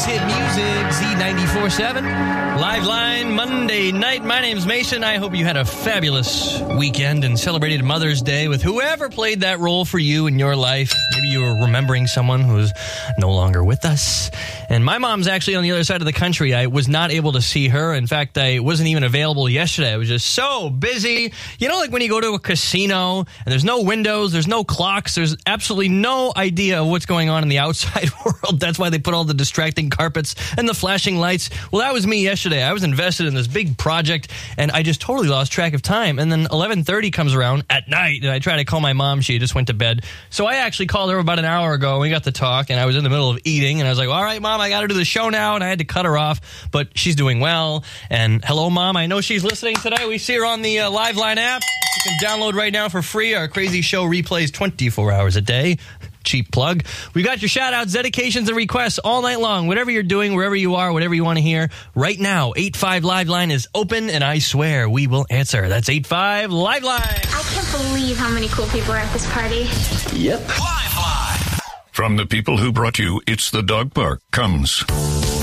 hit music, Z94.7. Live line Monday night. My name's Mason. I hope you had a fabulous weekend and celebrated Mother's Day with whoever played that role for you in your life. Maybe you were remembering someone who's no longer with us. And my mom's actually on the other side of the country. I was not able to see her. In fact, I wasn't even available yesterday. I was just so busy. You know, like when you go to a casino and there's no windows, there's no clocks, there's absolutely no idea of what's going on in the outside world. That's why they put all the distracting carpets and the flashing lights. Well, that was me yesterday. I was invested in this big project, and I just totally lost track of time. And then 11:30 comes around at night, and I try to call my mom. She just went to bed. So I actually called her about an hour ago, and we got to talk, and I was in the middle of eating, and I was like, all right, Mom, I got to do the show now, and I had to cut her off, but she's doing well. And hello, Mom. I know she's listening today. We see her on the Live Line app. You can download right now for free. Our crazy show replays 24 hours a day. Cheap plug. We got your shout-outs, dedications, and requests all night long. Whatever you're doing, wherever you are, whatever you want to hear. Right now, 85 Live Line is open, and I swear we will answer. That's 85 Live Line. I can't believe how many cool people are at this party. Yep. Live Line. From the people who brought you It's the Dog Park comes...